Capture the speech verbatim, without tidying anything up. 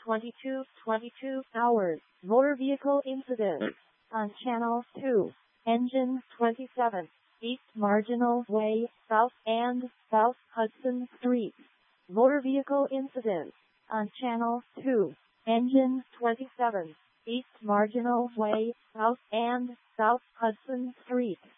twenty-two twenty-two hours, motor vehicle incident. On Channel two, engine twenty-seven, East Marginal Way, South and South Hudson Street. Motor vehicle incident. On Channel two, engine twenty-seven, East Marginal Way, South and South Hudson Street.